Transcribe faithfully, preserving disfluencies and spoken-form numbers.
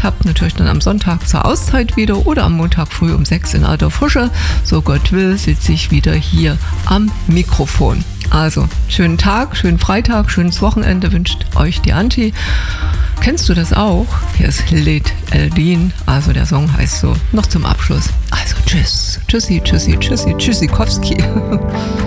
habt, natürlich dann am Sonntag zur Auszeit wieder oder am Montag früh um sechs in alter Frische. So Gott will, sitze ich wieder hier am Mikrofon. Also, schönen Tag, schönen Freitag, schönes Wochenende wünscht euch die Anti. Kennst du das auch? Hier ist Led Eldin, also der Song heißt so. Noch zum Abschluss. Also tschüss, tschüssi, tschüssi, tschüssi, tschüssikowski.